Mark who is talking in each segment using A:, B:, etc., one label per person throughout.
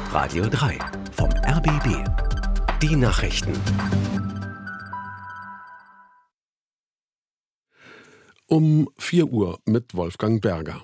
A: Radio 3 vom RBB. Die Nachrichten.
B: Um 4 Uhr mit Wolfgang Berger.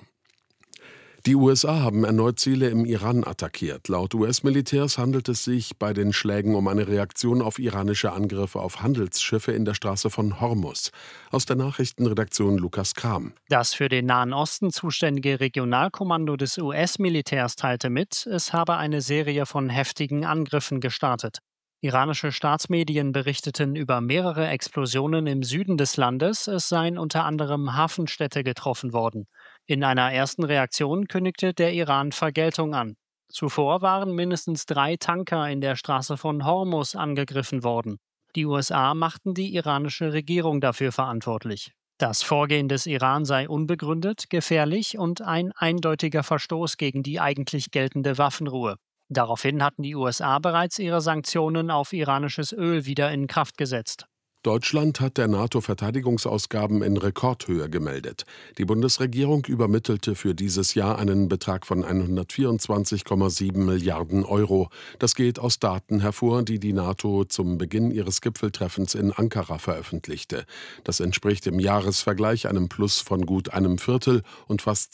B: Die USA haben erneut Ziele im Iran attackiert. Laut US-Militärs handelt es sich bei den Schlägen um eine Reaktion auf iranische Angriffe auf Handelsschiffe in der Straße von Hormuz. Aus der Nachrichtenredaktion Lukas Kram.
C: Das für den Nahen Osten zuständige Regionalkommando des US-Militärs teilte mit, es habe eine Serie von heftigen Angriffen gestartet. Iranische Staatsmedien berichteten über mehrere Explosionen im Süden des Landes, es seien unter anderem Hafenstädte getroffen worden. In einer ersten Reaktion kündigte der Iran Vergeltung an. Zuvor waren mindestens 3 Tanker in der Straße von Hormuz angegriffen worden. Die USA machten die iranische Regierung dafür verantwortlich. Das Vorgehen des Iran sei unbegründet, gefährlich und ein eindeutiger Verstoß gegen die eigentlich geltende Waffenruhe. Daraufhin hatten die USA bereits ihre Sanktionen auf iranisches Öl wieder in Kraft gesetzt.
B: Deutschland hat der NATO Verteidigungsausgaben in Rekordhöhe gemeldet. Die Bundesregierung übermittelte für dieses Jahr einen Betrag von 124,7 Milliarden Euro. Das geht aus Daten hervor, die die NATO zum Beginn ihres Gipfeltreffens in Ankara veröffentlichte. Das entspricht im Jahresvergleich einem Plus von gut einem Viertel und fast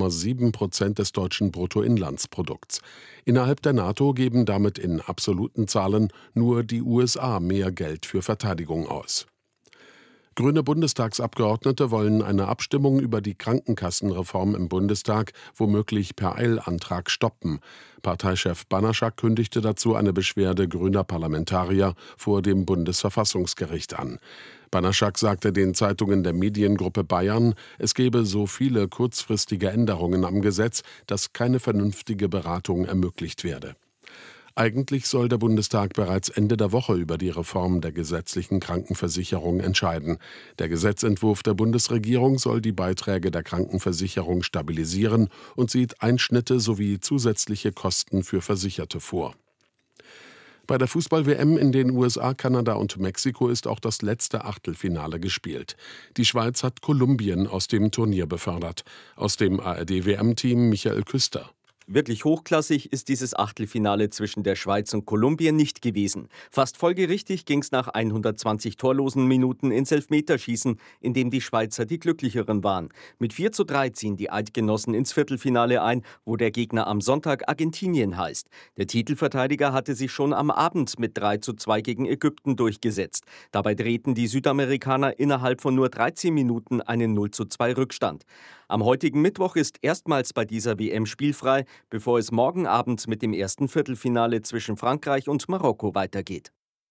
B: 2,7% des deutschen Bruttoinlandsprodukts. Innerhalb der NATO geben damit in absoluten Zahlen nur die USA mehr Geld für Verteidigung aus. Grüne Bundestagsabgeordnete wollen eine Abstimmung über die Krankenkassenreform im Bundestag womöglich per Eilantrag stoppen. Parteichef Banaschak kündigte dazu eine Beschwerde grüner Parlamentarier vor dem Bundesverfassungsgericht an. Banaschak sagte den Zeitungen der Mediengruppe Bayern, es gebe so viele kurzfristige Änderungen am Gesetz, dass keine vernünftige Beratung ermöglicht werde. Eigentlich soll der Bundestag bereits Ende der Woche über die Reform der gesetzlichen Krankenversicherung entscheiden. Der Gesetzentwurf der Bundesregierung soll die Beiträge der Krankenversicherung stabilisieren und sieht Einschnitte sowie zusätzliche Kosten für Versicherte vor. Bei der Fußball-WM in den USA, Kanada und Mexiko ist auch das letzte Achtelfinale gespielt. Die Schweiz hat Kolumbien aus dem Turnier befördert. Aus dem ARD-WM-Team Michael Küster.
D: Wirklich hochklassig ist dieses Achtelfinale zwischen der Schweiz und Kolumbien nicht gewesen. Fast folgerichtig ging es nach 120 torlosen Minuten ins Elfmeterschießen, in dem die Schweizer die Glücklicheren waren. Mit 4:3 ziehen die Eidgenossen ins Viertelfinale ein, wo der Gegner am Sonntag Argentinien heißt. Der Titelverteidiger hatte sich schon am Abend mit 3:2 gegen Ägypten durchgesetzt. Dabei drehten die Südamerikaner innerhalb von nur 13 Minuten einen 0:2 Rückstand. Am heutigen Mittwoch ist erstmals bei dieser WM spielfrei, bevor es morgen Abend mit dem ersten Viertelfinale zwischen Frankreich und Marokko weitergeht.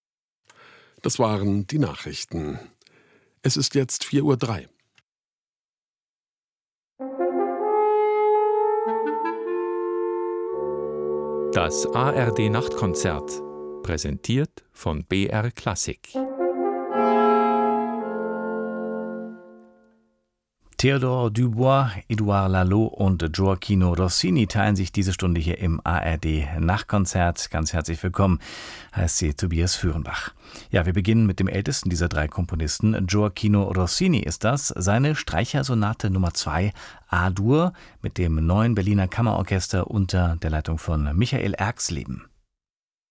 B: Das waren die Nachrichten. Es ist jetzt 4:03 Uhr.
E: Das ARD-Nachtkonzert, präsentiert von BR Klassik.
F: Theodore Dubois, Edouard Lalo und Gioacchino Rossini teilen sich diese Stunde hier im ARD-Nachtkonzert. Ganz herzlich willkommen, heißt sie Tobias Führenbach. Ja, wir beginnen mit dem ältesten dieser 3 Komponisten. Gioacchino Rossini ist das. Seine Streichersonate Nummer 2, A-Dur, mit dem neuen Berliner Kammerorchester unter der Leitung von Michael Erxleben.